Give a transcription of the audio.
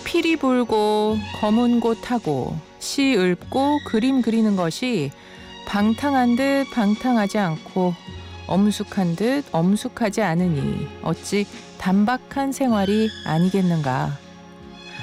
피리 불고 검은 곳 타고 시 읊고 그림 그리는 것이 방탕한 듯 방탕하지 않고 엄숙한 듯 엄숙하지 않으니 어찌 단박한 생활이 아니겠는가.